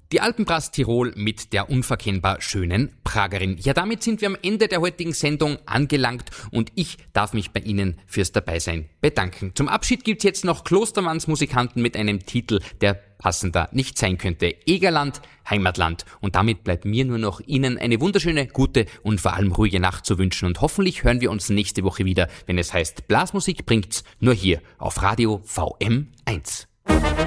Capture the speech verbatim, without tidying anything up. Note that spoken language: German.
Die Alpenbrass Tirol mit der unverkennbar schönen Pragerin. Ja, damit sind wir am Ende der heutigen Sendung angelangt und ich darf mich bei Ihnen fürs Dabeisein bedanken. Zum Abschied gibt's jetzt noch Klostermanns Musikanten mit einem Titel, der passender nicht sein könnte. Egerland, Heimatland. Und damit bleibt mir nur noch Ihnen eine wunderschöne, gute und vor allem ruhige Nacht zu wünschen. Und hoffentlich hören wir uns nächste Woche wieder, wenn es heißt, Blasmusik bringt's nur hier auf Radio V M eins.